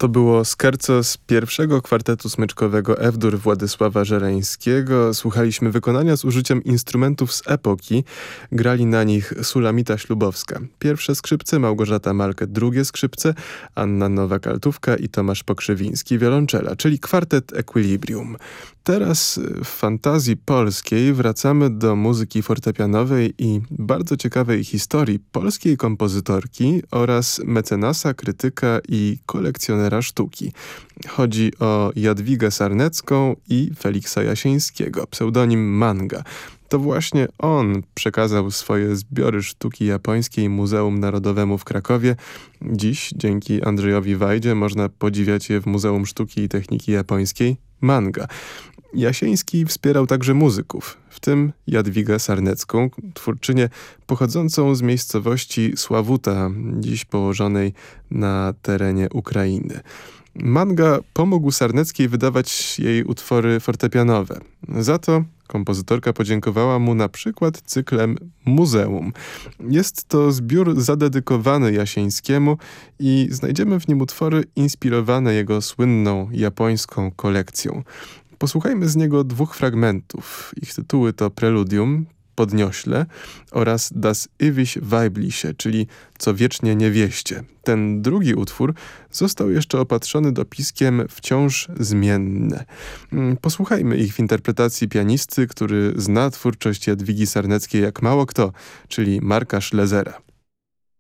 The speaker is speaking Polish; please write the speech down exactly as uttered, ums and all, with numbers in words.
To było scherzo z pierwszego kwartetu smyczkowego F-dur Władysława Żeleńskiego. Słuchaliśmy wykonania z użyciem instrumentów z epoki. Grali na nich Sulamita Ślubowska. Pierwsze skrzypce, Małgorzata Malkę, drugie skrzypce, Anna Nowak-altówka i Tomasz Pokrzywiński wiolonczela, czyli kwartet Equilibrium. Teraz w fantazji polskiej wracamy do muzyki fortepianowej i bardzo ciekawej historii polskiej kompozytorki oraz mecenasa, krytyka i kolekcjonera sztuki. Chodzi o Jadwigę Sarnecką i Feliksa Jasieńskiego, pseudonim Manga. To właśnie on przekazał swoje zbiory sztuki japońskiej Muzeum Narodowemu w Krakowie. Dziś, dzięki Andrzejowi Wajdzie, można podziwiać je w Muzeum Sztuki i Techniki Japońskiej Manga. Jasieński wspierał także muzyków, w tym Jadwigę Sarnecką, twórczynię pochodzącą z miejscowości Sławuta, dziś położonej na terenie Ukrainy. Manga pomógł Sarneckiej wydawać jej utwory fortepianowe. Za to kompozytorka podziękowała mu na przykład cyklem Muzeum. Jest to zbiór zadedykowany Jasieńskiemu i znajdziemy w nim utwory inspirowane jego słynną japońską kolekcją. Posłuchajmy z niego dwóch fragmentów. Ich tytuły to Preludium, Podniośle oraz Das ewig Weibliche, czyli Co wiecznie niewieście. Ten drugi utwór został jeszcze opatrzony dopiskiem Wciąż zmienne. Posłuchajmy ich w interpretacji pianisty, który zna twórczość Jadwigi Sarneckiej jak mało kto, czyli Marka Schlesera.